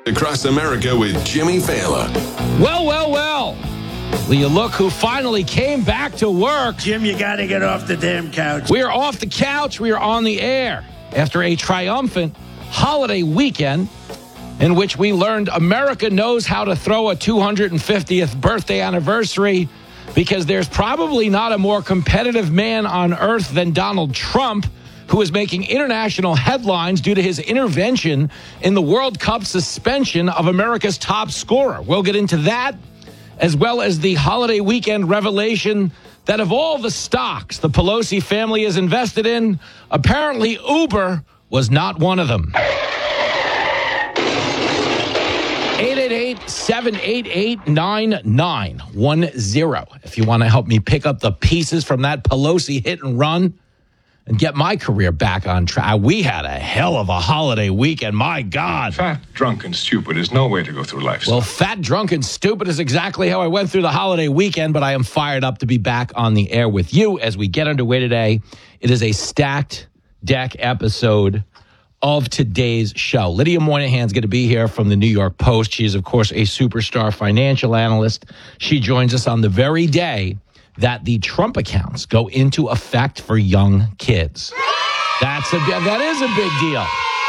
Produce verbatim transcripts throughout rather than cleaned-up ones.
Across America with Jimmy Fallon. Well, well, well. Will you look who finally came back to work? Jim, you got to get off the damn couch. We are off the couch. We are on the air after a triumphant holiday weekend in which we learned America knows how to throw a two hundred fiftieth birthday anniversary because there's probably not a more competitive man on earth than Donald Trump, who is making international headlines due to his intervention in the World Cup suspension of America's top scorer. We'll get into that, as well as the holiday weekend revelation that of all the stocks the Pelosi family is invested in, apparently Uber was not one of them. eight eight eight, seven eight eight, nine nine one zero. If you want to help me pick up the pieces from that Pelosi hit and run and get my career back on track. We had a hell of a holiday weekend. My God. Fat, drunk, and stupid is no way to go through life. Well, fat, drunk, and stupid is exactly how I went through the holiday weekend, but I am fired up to be back on the air with you as we get underway today. It is a stacked deck episode of today's show. Lydia Moynihan's going to be here from the New York Post. She is, of course, a superstar financial analyst. She joins us on the very day that the Trump accounts go into effect for young kids. That's a that is a big deal.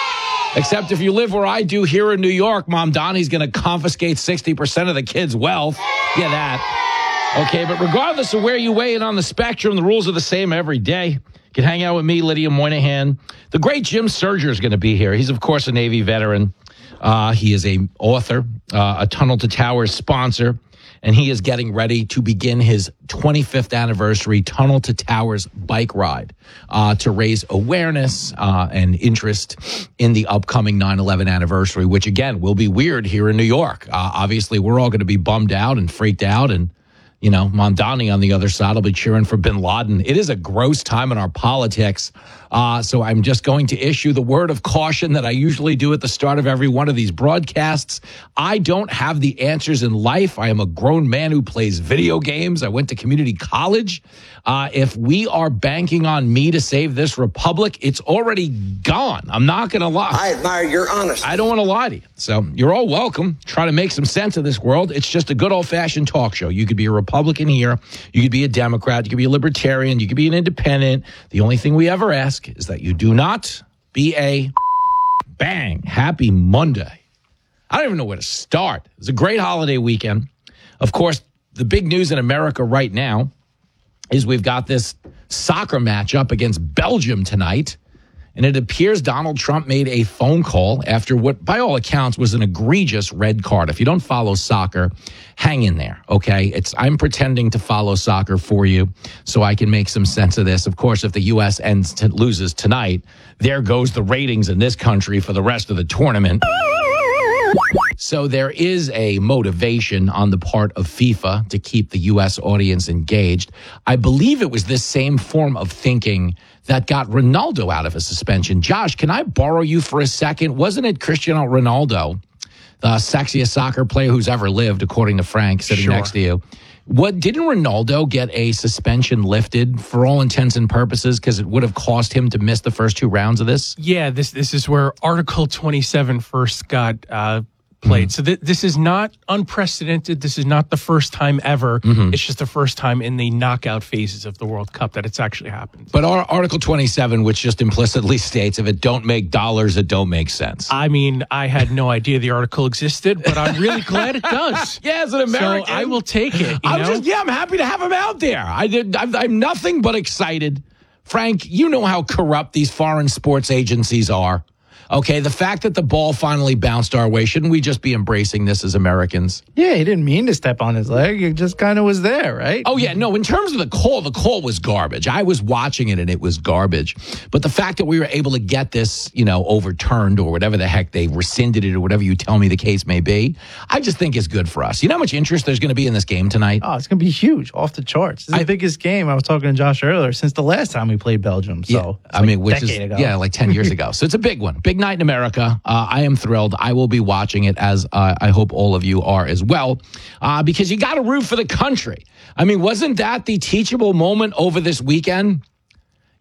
Except if you live where I do here in New York, Mom Donnie's going to confiscate sixty percent of the kids' wealth. Yeah, that. Okay, but regardless of where you weigh in on the spectrum, the rules are the same every day. You can hang out with me, Lydia Moynihan. The great Jim Serger is going to be here. He's, of course, a Navy veteran. Uh, he is a author, uh, a Tunnel to Towers sponsor, and he is getting ready to begin his twenty-fifth anniversary Tunnel to Towers bike ride uh, to raise awareness uh, and interest in the upcoming nine eleven anniversary, which, again, will be weird here in New York. Uh, obviously, we're all going to be bummed out and freaked out, and you know, Mamdani on the other side will be cheering for bin Laden. It is a gross time in our politics. Uh, so I'm just going to issue the word of caution that I usually do at the start of every one of these broadcasts. I don't have the answers in life. I am a grown man who plays video games. I went to community college. Uh, if we are banking on me to save this republic, it's already gone. I'm not going to lie. I admire your honesty. I don't want to lie to you. So you're all welcome. Try to make some sense of this world. It's just a good old-fashioned talk show. You could be a Republican here. You could be a Democrat. You could be a Libertarian. You could be an independent. The only thing we ever ask is that you do not be a bang. Happy Monday. I don't even know where to start. It was a great holiday weekend. Of course, the big news in America right now is we've got this soccer matchup against Belgium tonight. And it appears Donald Trump made a phone call after what, by all accounts, was an egregious red card. If you don't follow soccer, hang in there, okay? It's I'm pretending to follow soccer for you so I can make some sense of this. Of course, if the U S ends to, loses tonight, there goes the ratings in this country for the rest of the tournament. So there is a motivation on the part of FIFA to keep the U S audience engaged. I believe it was this same form of thinking that got Ronaldo out of a suspension. Josh, can I borrow you for a second? Wasn't it Cristiano Ronaldo, the sexiest soccer player who's ever lived, according to Frank, sitting Sure. next to you? What didn't Ronaldo get a suspension lifted for all intents and purposes because it would have cost him to miss the first two rounds of this? Yeah, this this is where Article twenty-seven first got uh, played. Mm-hmm. So th- this is not unprecedented. This is not the first time ever. Mm-hmm. It's just the first time in the knockout phases of the World Cup that it's actually happened. But our Article twenty-seven, which just implicitly states if it don't make dollars, it don't make sense. I mean, I had no idea the article existed, but I'm really glad it does. Yeah, as an American, so I will take it. You I'm know? just, yeah, I'm happy to have him out there. I did. I'm, I'm nothing but excited. Frank, you know how corrupt these foreign sports agencies are. Okay, the fact that the ball finally bounced our way, shouldn't we just be embracing this as Americans? Yeah, he didn't mean to step on his leg. It just kind of was there, right? Oh, yeah. No, in terms of the call, the call was garbage. I was watching it and it was garbage. But the fact that we were able to get this, you know, overturned or whatever the heck, they rescinded it or whatever you tell me the case may be, I just think is good for us. You know how much interest there's going to be in this game tonight? Oh, it's going to be huge, off the charts. This is I, the biggest game. I was talking to Josh earlier since the last time we played Belgium. So, yeah, I like mean, which is, ago. yeah, like ten years ago. So it's a big one. Big night in America. Uh, I am thrilled. I will be watching it, as uh, I hope all of you are as well, uh, because you got to root for the country. I mean, wasn't that the teachable moment over this weekend?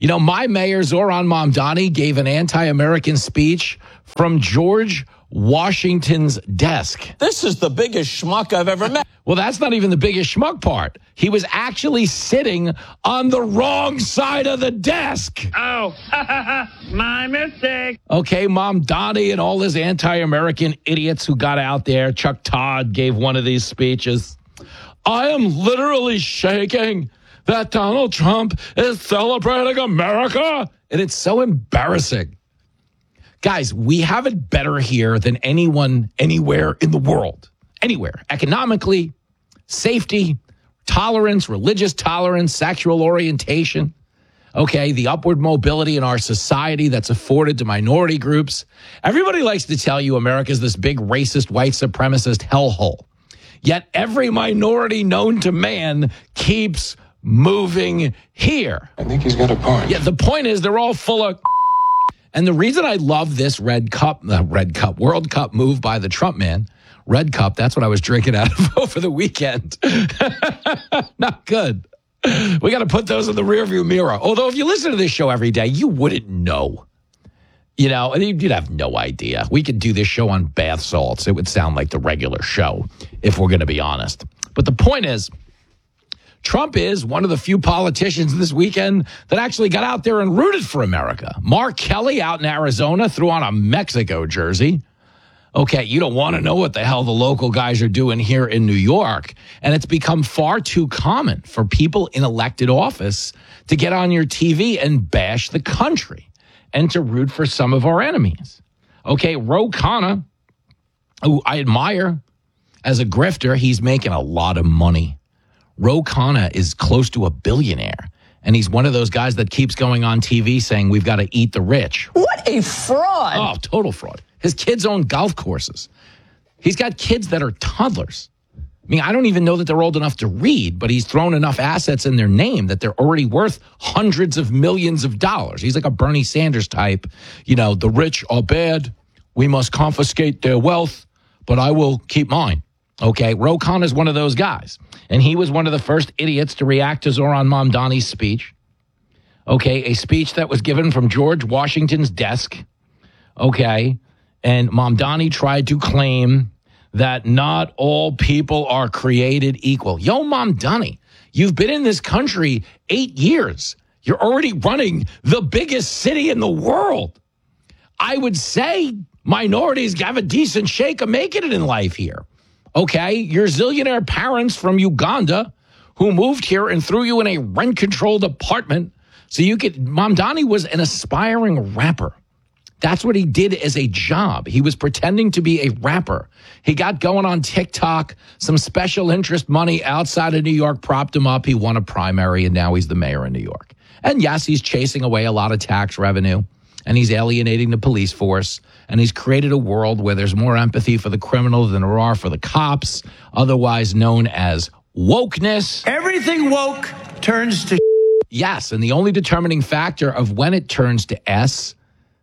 You know, my mayor, Zoran Mamdani, gave an anti-American speech from George Washington's desk. This is the biggest schmuck I've ever met. Well, that's not even the biggest schmuck part. He was actually sitting on the wrong side of the desk. Oh, my mistake. Okay, Mamdani and all his anti-American idiots who got out there. Chuck Todd gave one of these speeches. I am literally shaking that Donald Trump is celebrating America. And it's so embarrassing. Guys, we have it better here than anyone anywhere in the world. Anywhere. Economically, safety, tolerance, religious tolerance, sexual orientation. Okay, the upward mobility in our society that's afforded to minority groups. Everybody likes to tell you America's this big racist, white supremacist hellhole. Yet every minority known to man keeps moving here. I think he's got a point. Yeah, the point is they're all full of... And the reason I love this Red Cup, uh, Red Cup, World Cup move by the Trump man, Red Cup, that's what I was drinking out of over the weekend. Not good. We got to put those in the rearview mirror. Although if you listen to this show every day, you wouldn't know. You know, and you'd have no idea. We could do this show on bath salts. It would sound like the regular show, if we're going to be honest. But the point is, Trump is one of the few politicians this weekend that actually got out there and rooted for America. Mark Kelly out in Arizona threw on a Mexico jersey. Okay, you don't want to know what the hell the local guys are doing here in New York. And it's become far too common for people in elected office to get on your T V and bash the country and to root for some of our enemies. Okay, Ro Khanna, who I admire as a grifter, he's making a lot of money. Ro Khanna is close to a billionaire, and he's one of those guys that keeps going on T V saying we've got to eat the rich. What a fraud. Oh, total fraud. His kids own golf courses. He's got kids that are toddlers. I mean, I don't even know that they're old enough to read, but he's thrown enough assets in their name that they're already worth hundreds of millions of dollars. He's like a Bernie Sanders type. You know, the rich are bad. We must confiscate their wealth, but I will keep mine. Okay, Ro Khanna is one of those guys. And he was one of the first idiots to react to Zoran Mamdani's speech. Okay, a speech that was given from George Washington's desk. Okay, and Mamdani tried to claim that not all people are created equal. Yo, Mamdani, you've been in this country eight years. You're already running the biggest city in the world. I would say minorities have a decent shake of making it in life here. Okay, your zillionaire parents from Uganda who moved here and threw you in a rent-controlled apartment so you could... Mamdani was an aspiring rapper. That's what he did as a job. He was pretending to be a rapper. He got going on TikTok. Some special interest money outside of New York propped him up. He won a primary, and now he's the mayor of New York. And yes, he's chasing away a lot of tax revenue, and he's alienating the police force, and he's created a world where there's more empathy for the criminal than there are for the cops, otherwise known as wokeness. Everything woke turns to Yes, and the only determining factor of when it turns to S,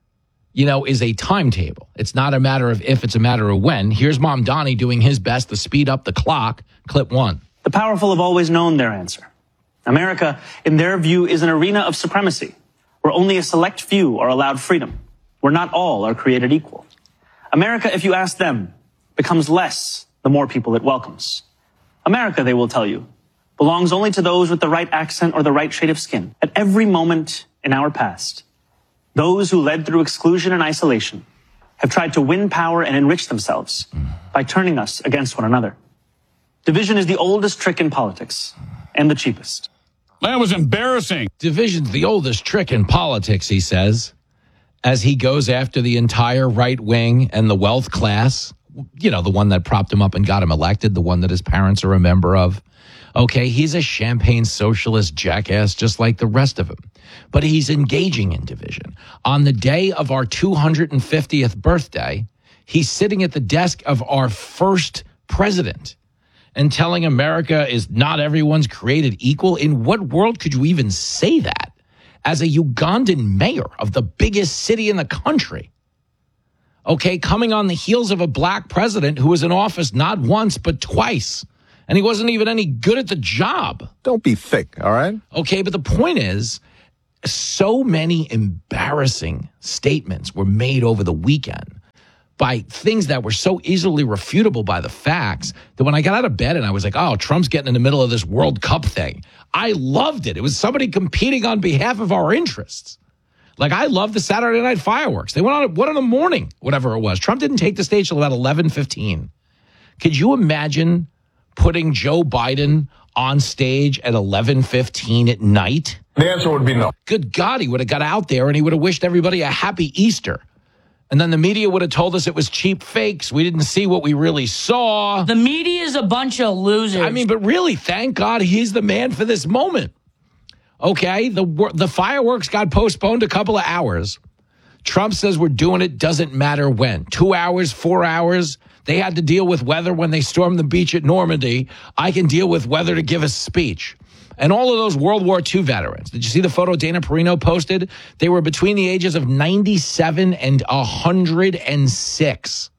you know, is a timetable. It's not a matter of if, it's a matter of when. Here's Mamdani doing his best to speed up the clock. Clip one. The powerful have always known their answer. America, in their view, is an arena of supremacy, where only a select few are allowed freedom, where not all are created equal. America, if you ask them, becomes less the more people it welcomes. America, they will tell you, belongs only to those with the right accent or the right shade of skin. At every moment in our past, those who led through exclusion and isolation have tried to win power and enrich themselves by turning us against one another. Division is the oldest trick in politics and the cheapest. That was embarrassing. Division's the oldest trick in politics, he says, as he goes after the entire right wing and the wealth class, you know, the one that propped him up and got him elected, the one that his parents are a member of. Okay, he's a champagne socialist jackass just like the rest of them. But he's engaging in division. On the day of our two hundred fiftieth birthday, he's sitting at the desk of our first president and telling America is not everyone's created equal. In what world could you even say that as a Ugandan mayor of the biggest city in the country? Okay, coming on the heels of a black president who was in office not once but twice. And he wasn't even any good at the job. Don't be thick, all right? Okay, but the point is, so many embarrassing statements were made over the weekend by things that were so easily refutable by the facts that when I got out of bed and I was like, oh, Trump's getting in the middle of this World Cup thing, I loved it. It was somebody competing on behalf of our interests. Like, I love the Saturday night fireworks. They went on at one in the morning, whatever it was. Trump didn't take the stage till about eleven fifteen. Could you imagine putting Joe Biden on stage at eleven fifteen at night? The answer would be no. Good God, he would have got out there and he would have wished everybody a happy Easter. And then the media would have told us it was cheap fakes. We didn't see what we really saw. The media is a bunch of losers. I mean, but really, thank God he's the man for this moment. Okay, the the fireworks got postponed a couple of hours. Trump says we're doing it, doesn't matter when. Two hours, four hours. They had to deal with weather when they stormed the beach at Normandy. I can deal with weather to give a speech. And all of those World War Two veterans. Did you see the photo Dana Perino posted? They were between the ages of ninety-seven and one hundred six.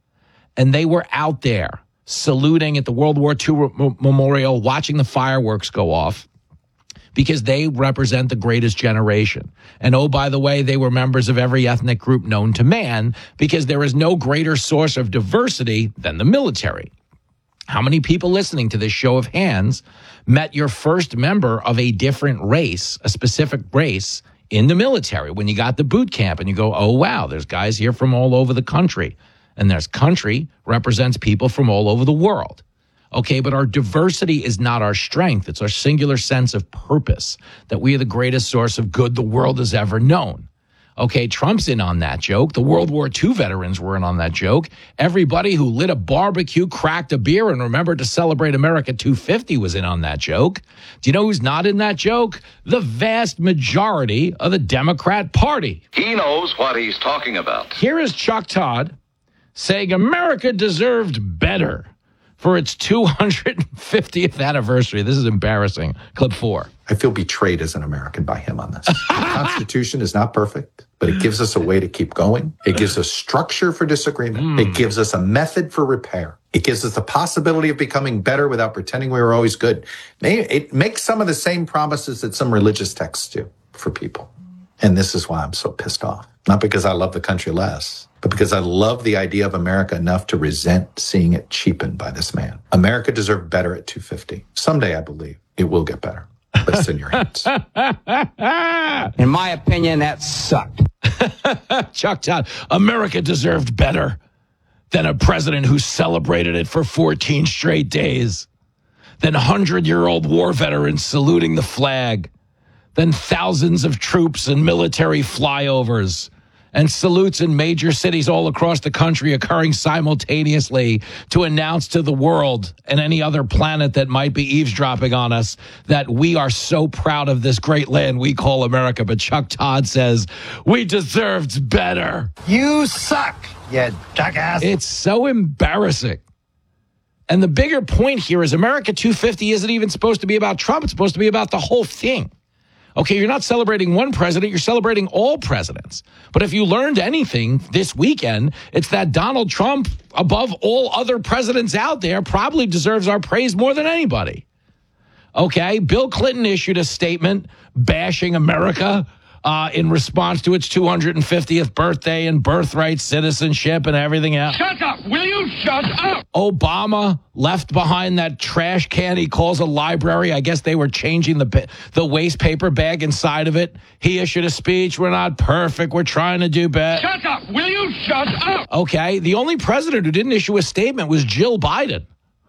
And they were out there saluting at the World War Two m- memorial, watching the fireworks go off, because they represent the greatest generation. And oh, by the way, they were members of every ethnic group known to man, because there is no greater source of diversity than the military. How many people listening to this show of hands met your first member of a different race, a specific race, in the military when you got the boot camp and you go, oh, wow, there's guys here from all over the country. And there's country represents people from all over the world. Okay, but our diversity is not our strength. It's our singular sense of purpose, that we are the greatest source of good the world has ever known. Okay, Trump's in on that joke. The World War Two veterans were in on that joke. Everybody who lit a barbecue, cracked a beer, and remembered to celebrate America two fifty was in on that joke. Do you know who's not in that joke? The vast majority of the Democrat Party. He knows what he's talking about. Here is Chuck Todd saying America deserved better for its two hundred fiftieth anniversary. This is embarrassing. Clip four. I feel betrayed as an American by him on this. The Constitution is not perfect, but it gives us a way to keep going. It gives us structure for disagreement. Mm. It gives us a method for repair. It gives us the possibility of becoming better without pretending we were always good. It makes some of the same promises that some religious texts do for people. And this is why I'm so pissed off. Not because I love the country less, but because I love the idea of America enough to resent seeing it cheapened by this man. America deserved better at two fifty. Someday, I believe, it will get better. But it's in your hands. In my opinion, that sucked. Chuck Todd, America deserved better than a president who celebrated it for fourteen straight days, than hundred-year-old war veterans saluting the flag, than thousands of troops and military flyovers, and salutes in major cities all across the country occurring simultaneously to announce to the world and any other planet that might be eavesdropping on us that we are so proud of this great land we call America. But Chuck Todd says, we deserved better. You suck, you jackass. It's so embarrassing. And the bigger point here is America two fifty isn't even supposed to be about Trump. It's supposed to be about the whole thing. Okay, you're not celebrating one president, you're celebrating all presidents. But if you learned anything this weekend, it's that Donald Trump, above all other presidents out there, probably deserves our praise more than anybody. Okay, Bill Clinton issued a statement bashing America uh, in response to its two hundred fiftieth birthday and birthright citizenship and everything else. Shut up! Will you shut up? Obama left behind that trash can he calls a library. I guess they were changing the the waste paper bag inside of it. He issued a speech. We're not perfect. We're trying to do better. Shut up! Will you shut up? Okay, the only president who didn't issue a statement was Jill Biden.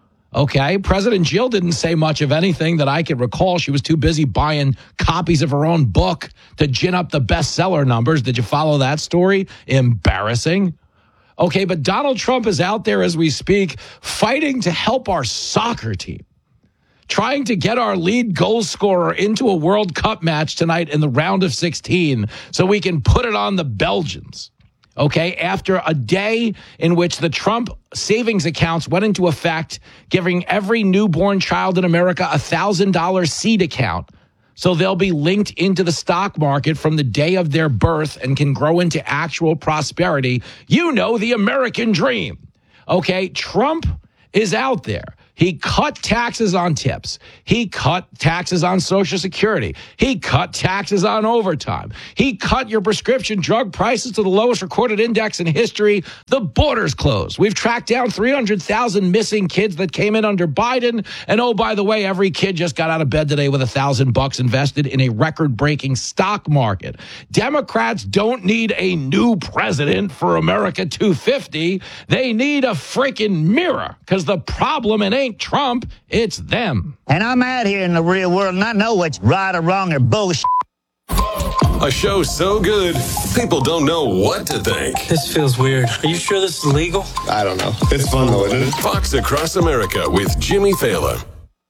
Okay, President Jill didn't say much of anything that I could recall. She was too busy buying copies of her own book to gin up the bestseller numbers. Did you follow that story? Embarrassing. Okay, but Donald Trump is out there as we speak, fighting to help our soccer team, trying to get our lead goal scorer into a World Cup match tonight in the round of sixteen so we can put it on the Belgians. Okay, after a day in which the Trump savings accounts went into effect, giving every newborn child in America a one thousand dollars seed account, so they'll be linked into the stock market from the day of their birth and can grow into actual prosperity. You know, the American dream. Okay, Trump is out there He cut taxes on tips. He cut taxes on Social Security. He cut taxes on overtime. He cut your prescription drug prices to the lowest recorded index in history. The border's closed. We've tracked down three hundred thousand missing kids that came in under Biden. And oh, by the way, every kid just got out of bed today with a thousand bucks invested in a record-breaking stock market. Democrats don't need a new president for America two fifty. They need a freaking mirror, because the problem, it ain't Trump, it's them. And I'm out here in the real world, and I know what's right or wrong or bullshit. A show so good, people don't know what to think. This feels weird. Are you sure this is legal? I don't know. It's fun though, isn't it? Fox Across America with Jimmy Fallon.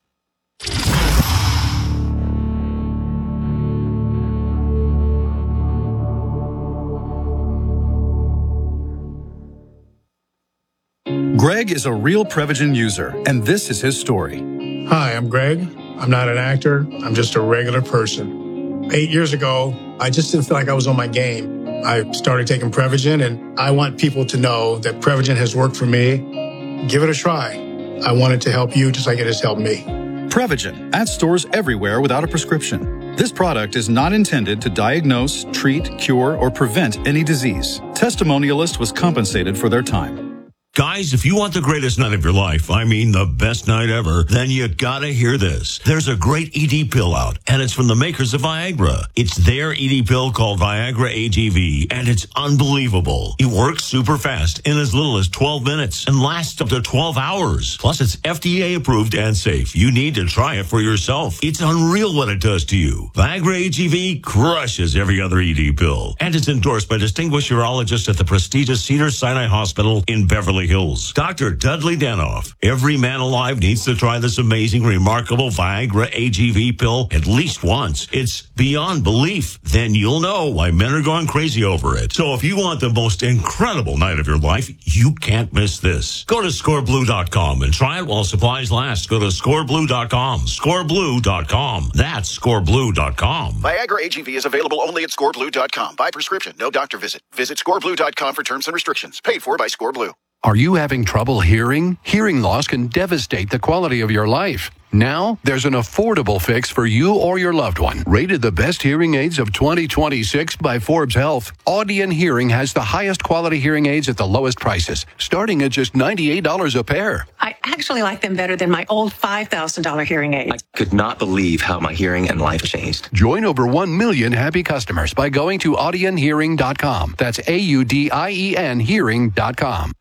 Greg is a real Prevagen user, and this is his story. Hi, I'm Greg. I'm not an actor. I'm just a regular person. Eight years ago, I just didn't feel like I was on my game. I started taking Prevagen, and I want people to know that Prevagen has worked for me. Give it a try. I want it to help you just like it has helped me. Prevagen, at stores everywhere without a prescription. This product is not intended to diagnose, treat, cure, or prevent any disease. Testimonialist was compensated for their time. Guys, if you want the greatest night of your life, I mean the best night ever, then you gotta hear this. There's a great E D pill out, and it's from the makers of Viagra. It's their E D pill called Viagra A G V, and it's unbelievable. It works super fast in as little as twelve minutes and lasts up to twelve hours. Plus, it's F D A approved and safe. You need to try it for yourself. It's unreal what it does to you. Viagra A G V crushes every other E D pill, and it's endorsed by distinguished urologists at the prestigious Cedars-Sinai Hospital in Beverly Hills. Doctor Dudley Danoff. Every man alive needs to try this amazing, remarkable Viagra A G V pill at least once. It's beyond belief. Then you'll know why men are going crazy over it. So if you want the most incredible night of your life, you can't miss this. Go to score blue dot com and try it while supplies last. Go to score blue dot com. score blue dot com. That's score blue dot com. Viagra A G V is available only at score blue dot com. By prescription, no doctor visit. Visit score blue dot com for terms and restrictions. Paid for by ScoreBlue. Are you having trouble hearing? Hearing loss can devastate the quality of your life. Now, there's an affordable fix for you or your loved one. Rated the best hearing aids of twenty twenty-six by Forbes Health, Audion Hearing has the highest quality hearing aids at the lowest prices, starting at just ninety-eight dollars a pair. I actually like them better than my old five thousand dollars hearing aids. I could not believe how my hearing and life changed. Join over one million happy customers by going to audion hearing dot com. That's A U D I E N hearing dot com.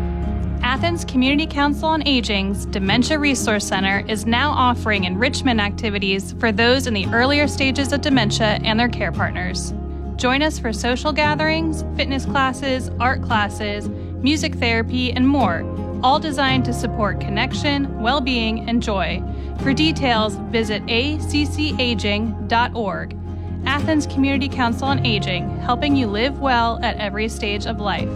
Athens Community Council on Aging's Dementia Resource Center is now offering enrichment activities for those in the earlier stages of dementia and their care partners. Join us for social gatherings, fitness classes, art classes, music therapy, and more, all designed to support connection, well-being, and joy. For details, visit a c c aging dot org. Athens Community Council on Aging, helping you live well at every stage of life.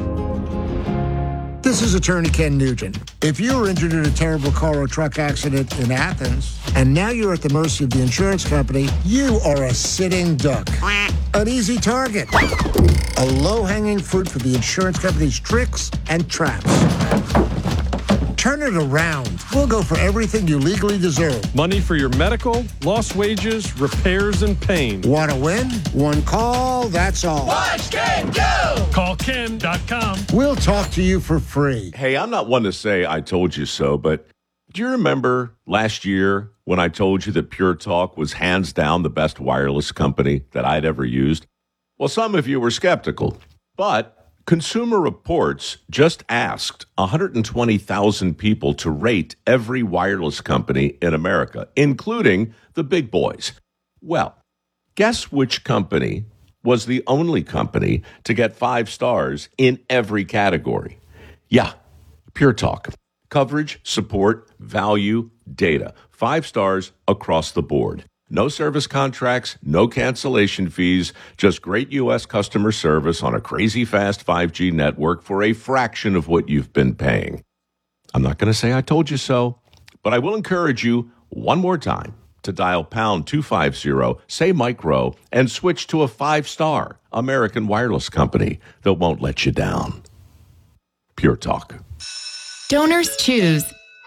This is Attorney Ken Nugent. If you were injured in a terrible car or truck accident in Athens, and now you're at the mercy of the insurance company, you are a sitting duck. An easy target. A low-hanging fruit for the insurance company's tricks and traps. Turn it around. We'll go for everything you legally deserve. Money for your medical, lost wages, repairs, and pain. Want to win? One call, that's all. Watch Ken go! Call ken dot com. We'll talk to you for free. Hey, I'm not one to say I told you so, but do you remember last year when I told you that Pure Talk was hands down the best wireless company that I'd ever used? Well, some of you were skeptical, but Consumer Reports just asked one hundred twenty thousand people to rate every wireless company in America, including the big boys. Well, guess which company was the only company to get five stars in every category? Yeah, Pure Talk. Coverage, support, value, data. Five stars across the board. No service contracts, no cancellation fees, just great U S customer service on a crazy fast five G network for a fraction of what you've been paying. I'm not going to say I told you so, but I will encourage you one more time to dial pound two fifty, say Mike Rowe, and switch to a five-star American wireless company that won't let you down. Pure Talk. Donors choose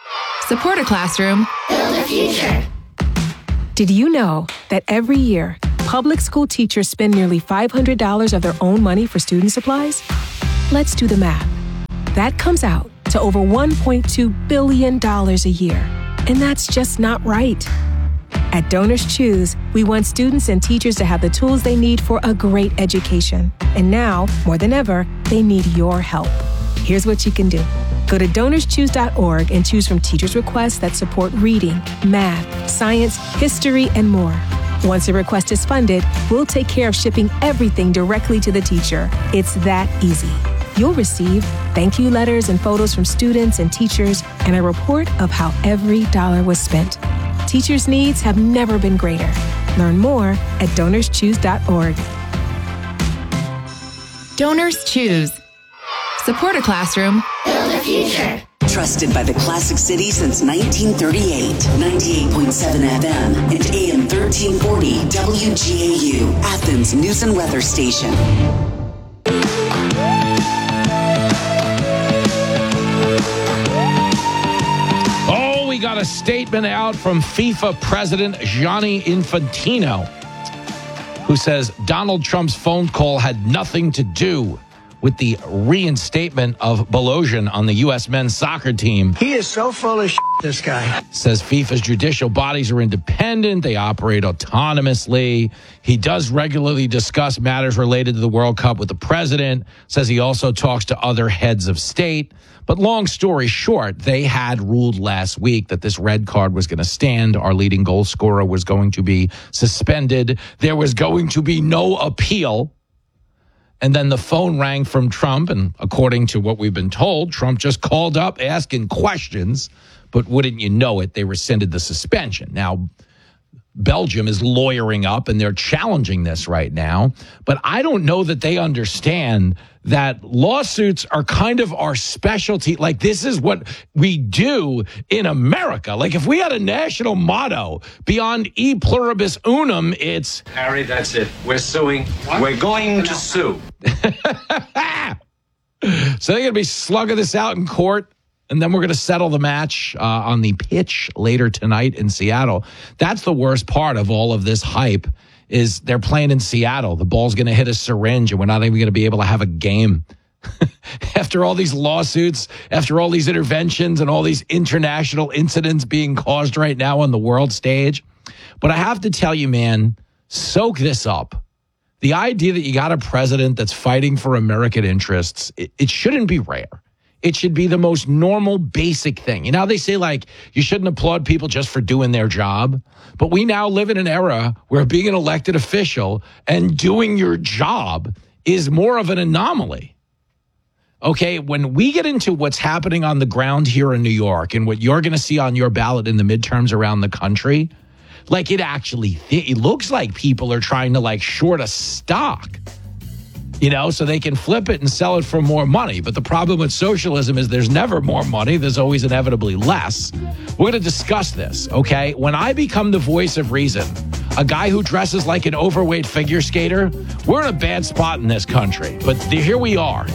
Support a classroom. Build a future. Did you know that every year, public school teachers spend nearly five hundred dollars of their own money for student supplies? Let's do the math. That comes out to over one point two billion dollars a year. And that's just not right. At Donors Choose, we want students and teachers to have the tools they need for a great education. And now, more than ever, they need your help. Here's what you can do. Go to donors choose dot org and choose from teachers' requests that support reading, math, science, history, and more. Once a request is funded, we'll take care of shipping everything directly to the teacher. It's that easy. You'll receive thank you letters and photos from students and teachers and a report of how every dollar was spent. Teachers' needs have never been greater. Learn more at donors choose dot org. Donors Choose. Support a classroom. Build a future. Trusted by the Classic City since nineteen thirty-eight. ninety-eight point seven F M and A M thirteen forty W G A U. Athens News and Weather Station. Oh, we got a statement out from FIFA President Gianni Infantino, who says Donald Trump's phone call had nothing to do with the reinstatement of Balogun on the U S men's soccer team. He is so full of shit, this guy. Says FIFA's judicial bodies are independent. They operate autonomously. He does regularly discuss matters related to the World Cup with the president. Says he also talks to other heads of state. But long story short, they had ruled last week that this red card was going to stand. Our leading goal scorer was going to be suspended. There was going to be no appeal. And then the phone rang from Trump, and according to what we've been told, Trump just called up asking questions, but wouldn't you know it, they rescinded the suspension. Now, Belgium is lawyering up, and they're challenging this right now, but I don't know that they understand that lawsuits are kind of our specialty. Like, this is what we do in America. Like, if we had a national motto beyond e pluribus unum, it's... Harry, that's it. We're suing. What? We're going to sue. So they're going to be slugging this out in court, and then we're going to settle the match uh, on the pitch later tonight in Seattle. That's the worst part of all of this hype, is they're playing in Seattle. The ball's going to hit a syringe, and we're not even going to be able to have a game. After all these lawsuits, after all these interventions and all these international incidents being caused right now on the world stage. But I have to tell you, man, soak this up. The idea that you got a president that's fighting for American interests, it, it shouldn't be rare. It should be the most normal, basic thing. You know how they say, like, you shouldn't applaud people just for doing their job? But we now live in an era where being an elected official and doing your job is more of an anomaly. Okay, when we get into what's happening on the ground here in New York and what you're going to see on your ballot in the midterms around the country, like, it actually, it looks like people are trying to, like, short a stock. You know, so they can flip it and sell it for more money. But the problem with socialism is there's never more money. There's always inevitably less. We're going to discuss this, okay? When I become the voice of reason, a guy who dresses like an overweight figure skater, we're in a bad spot in this country. But here we are.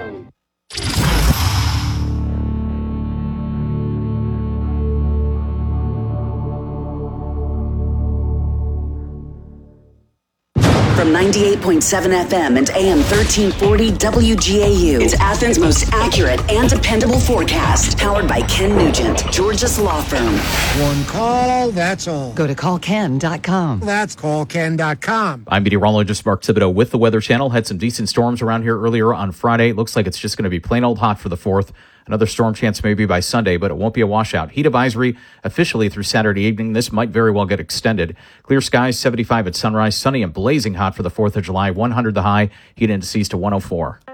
From ninety-eight point seven F M and A M thirteen forty W G A U. It's Athens' most accurate and dependable forecast. Powered by Ken Nugent, Georgia's law firm. One call, that's all. Go to call ken dot com. That's call ken dot com. I'm meteorologist Mark Thibodeau with the Weather Channel. Had some decent storms around here earlier on Friday. Looks like it's just going to be plain old hot for the fourth. Another storm chance maybe by Sunday, but it won't be a washout. Heat advisory officially through Saturday evening. This might very well get extended. Clear skies, seventy-five at sunrise. Sunny and blazing hot for the fourth of July. one hundred the high. Heat indices to one oh four.